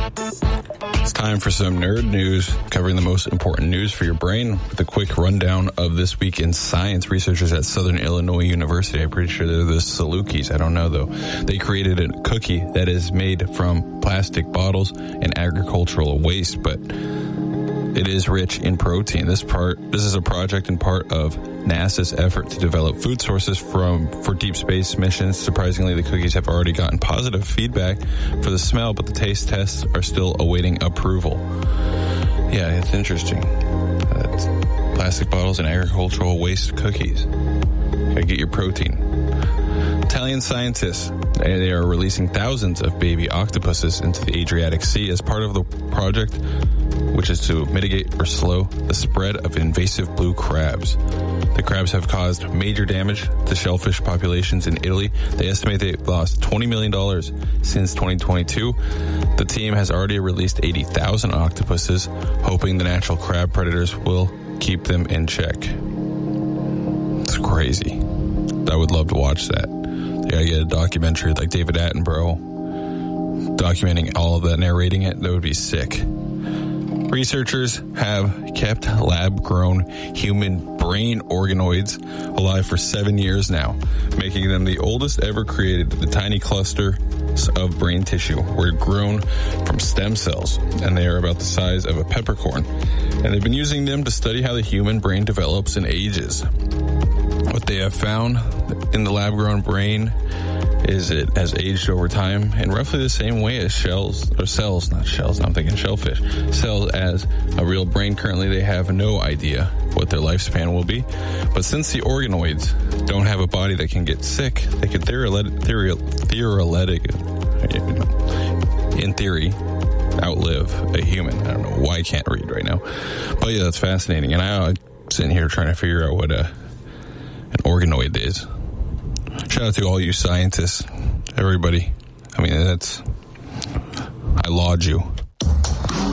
It's time for some nerd news, covering the most important news for your brain with a quick rundown of this week in science. Researchers at Southern Illinois University, I'm pretty sure they're the Salukis, I don't know though, they created a cookie that is made from plastic bottles and agricultural waste, but it is rich in protein. This is a project and part of NASA's effort to develop food sources for deep space missions. Surprisingly, the cookies have already gotten positive feedback for the smell, but the taste tests are still awaiting approval. Yeah, it's interesting. Plastic bottles and agricultural waste cookies. Gotta get your protein. Italian scientists, they are releasing thousands of baby octopuses into the Adriatic Sea as part of the project, which is to mitigate or slow the spread of invasive blue crabs. The crabs have caused major damage to shellfish populations in Italy. They estimate they've lost $20 million since 2022. The team has already released 80,000 octopuses, hoping the natural crab predators will keep them in check. It's crazy. I would love to watch that. They gotta get a documentary like David Attenborough documenting all of that, narrating it. That would be sick. Researchers have kept lab-grown human brain organoids alive for 7 years now, making them the oldest ever created. The tiny clusters of brain tissue were grown from stem cells, and they are about the size of a peppercorn. And they've been using them to study how the human brain develops and ages. What they have found in the lab-grown brain is it has aged over time in roughly the same way as cells, I'm thinking shellfish, cells as a real brain. Currently, they have no idea what their lifespan will be. But since the organoids don't have a body that can get sick, they could in theory, outlive a human. I don't know why I can't read right now. But yeah, that's fascinating. And I'm sitting here trying to figure out what an organoid is. Shout out to all you scientists, everybody. I mean, I laud you.